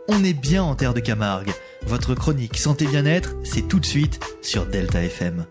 On est bien en terre de Camargue. Votre chronique Santé Bien-être, c'est tout de suite sur Delta FM.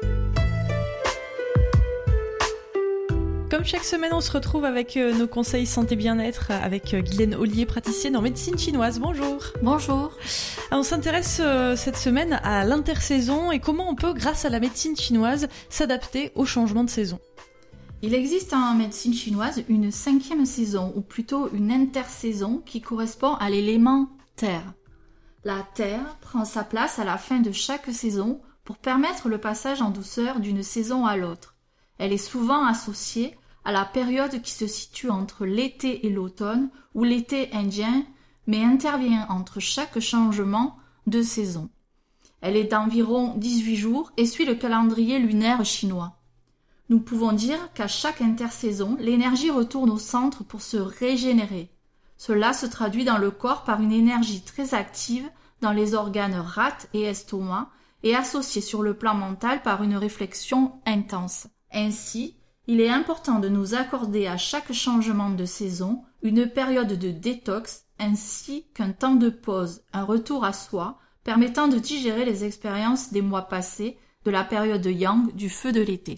Comme chaque semaine, on se retrouve avec nos conseils santé bien-être avec Guylaine Ollier, praticienne en médecine chinoise. Bonjour. Bonjour. On s'intéresse cette semaine à l'intersaison et comment on peut, grâce à la médecine chinoise, s'adapter aux changements de saison. Il existe en médecine chinoise une 5e saison, ou plutôt une intersaison, qui correspond à l'élément terre. La terre prend sa place à la fin de chaque saison pour permettre le passage en douceur d'une saison à l'autre. Elle est souvent associée à la période qui se situe entre l'été et l'automne, ou l'été indien, mais intervient entre chaque changement de saison. Elle est d'environ 18 jours et suit le calendrier lunaire chinois. Nous pouvons dire qu'à chaque intersaison, l'énergie retourne au centre pour se régénérer. Cela se traduit dans le corps par une énergie très active dans les organes rate et estomac et associée sur le plan mental par une réflexion intense. Ainsi, il est important de nous accorder à chaque changement de saison une période de détox ainsi qu'un temps de pause, un retour à soi, permettant de digérer les expériences des mois passés de la période yang du feu de l'été.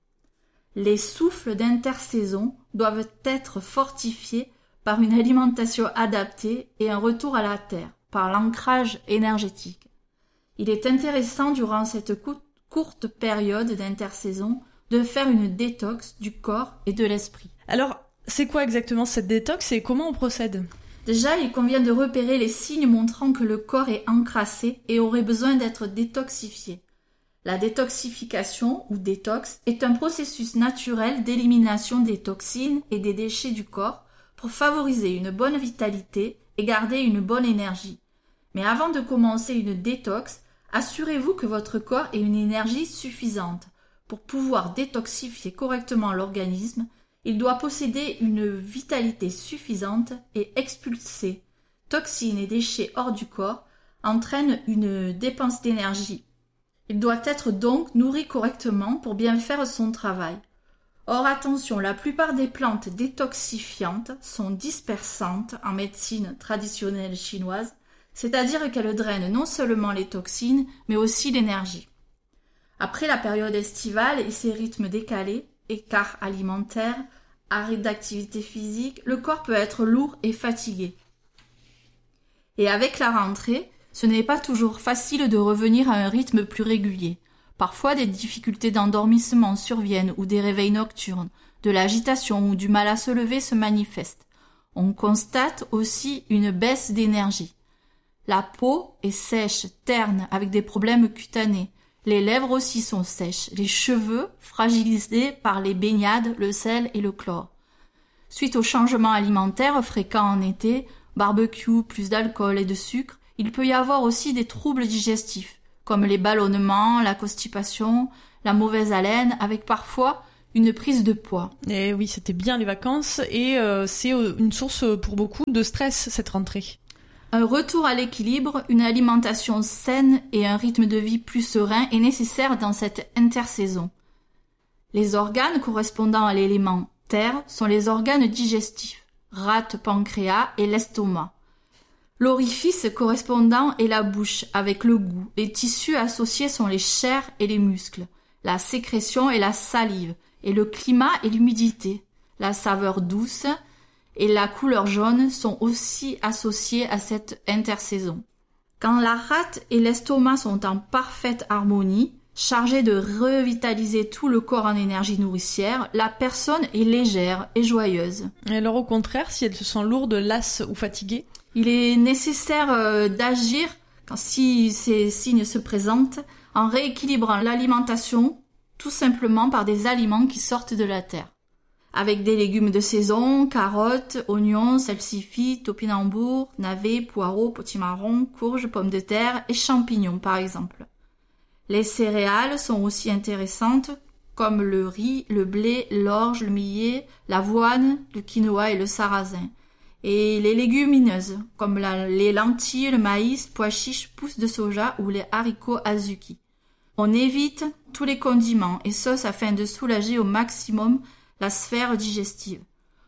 Les souffles d'intersaison doivent être fortifiés par une alimentation adaptée et un retour à la terre, par l'ancrage énergétique. Il est intéressant durant cette courte période d'intersaison de faire une détox du corps et de l'esprit. Alors, c'est quoi exactement cette détox et comment on procède ? Déjà, il convient de repérer les signes montrant que le corps est encrassé et aurait besoin d'être détoxifié. La détoxification ou détox est un processus naturel d'élimination des toxines et des déchets du corps pour favoriser une bonne vitalité et garder une bonne énergie. Mais avant de commencer une détox, assurez-vous que votre corps ait une énergie suffisante. Pour pouvoir détoxifier correctement l'organisme, il doit posséder une vitalité suffisante et expulser toxines et déchets hors du corps entraîne une dépense d'énergie. Il doit être donc nourri correctement pour bien faire son travail. Or attention, la plupart des plantes détoxifiantes sont dispersantes en médecine traditionnelle chinoise, c'est-à-dire qu'elles drainent non seulement les toxines, mais aussi l'énergie. Après la période estivale et ses rythmes décalés, écart alimentaire, arrêt d'activité physique, le corps peut être lourd et fatigué. Et avec la rentrée, ce n'est pas toujours facile de revenir à un rythme plus régulier. Parfois, des difficultés d'endormissement surviennent ou des réveils nocturnes, de l'agitation ou du mal à se lever se manifestent. On constate aussi une baisse d'énergie. La peau est sèche, terne, avec des problèmes cutanés. Les lèvres aussi sont sèches, les cheveux fragilisés par les baignades, le sel et le chlore. Suite aux changements alimentaires fréquents en été, barbecue, plus d'alcool et de sucre, il peut y avoir aussi des troubles digestifs, comme les ballonnements, la constipation, la mauvaise haleine, avec parfois une prise de poids. Et oui, c'était bien les vacances et c'est une source pour beaucoup de stress cette rentrée. Un retour à l'équilibre, une alimentation saine et un rythme de vie plus serein est nécessaire dans cette intersaison. Les organes correspondant à l'élément terre sont les organes digestifs, rate, pancréas et l'estomac. L'orifice correspondant est la bouche avec le goût. Les tissus associés sont les chairs et les muscles, la sécrétion et la salive, et le climat et l'humidité. La saveur douce et la couleur jaune sont aussi associées à cette intersaison. Quand la rate et l'estomac sont en parfaite harmonie, chargés de revitaliser tout le corps en énergie nourricière, la personne est légère et joyeuse. Et alors au contraire, si elle se sent lourde, lasse ou fatiguée ? Il est nécessaire d'agir, si ces signes se présentent, en rééquilibrant l'alimentation, tout simplement par des aliments qui sortent de la terre. Avec des légumes de saison, carottes, oignons, salsifis, topinambour, navets, poireaux, potimarrons, courges, pommes de terre et champignons par exemple. Les céréales sont aussi intéressantes comme le riz, le blé, l'orge, le millet, l'avoine, le quinoa et le sarrasin. Et les légumineuses comme les lentilles, le maïs, pois chiches, pousses de soja ou les haricots azuki. On évite tous les condiments et sauces afin de soulager au maximum la sphère digestive.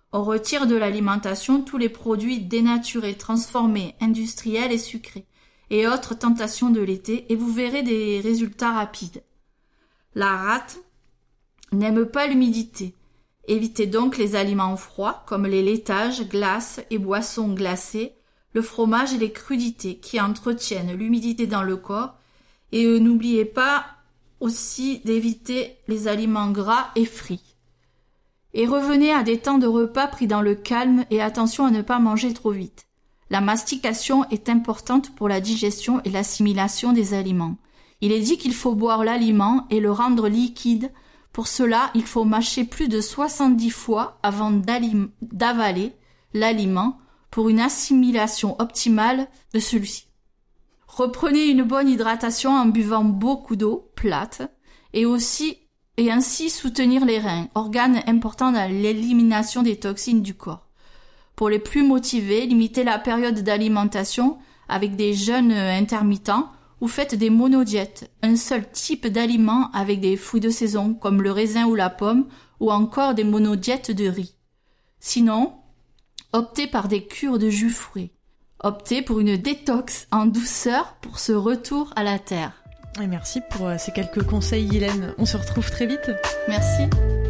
On retire de l'alimentation tous les produits dénaturés, transformés, industriels et sucrés, et autres tentations de l'été, et vous verrez des résultats rapides. La rate n'aime pas l'humidité. Évitez donc les aliments froids, comme les laitages, glaces et boissons glacées, le fromage et les crudités, qui entretiennent l'humidité dans le corps, et n'oubliez pas aussi d'éviter les aliments gras et frits. Et revenez à des temps de repas pris dans le calme et attention à ne pas manger trop vite. La mastication est importante pour la digestion et l'assimilation des aliments. Il est dit qu'il faut boire l'aliment et le rendre liquide. Pour cela, il faut mâcher plus de 70 fois avant d'avaler l'aliment pour une assimilation optimale de celui-ci. Reprenez une bonne hydratation en buvant beaucoup d'eau plate et ainsi soutenir les reins, organe important dans l'élimination des toxines du corps. Pour les plus motivés, limitez la période d'alimentation avec des jeûnes intermittents ou faites des monodiètes, un seul type d'aliment avec des fruits de saison comme le raisin ou la pomme ou encore des monodiètes de riz. Sinon, optez par des cures de jus frais. Optez pour une détox en douceur pour ce retour à la terre. Et merci pour ces quelques conseils, Guylaine. On se retrouve très vite. Merci.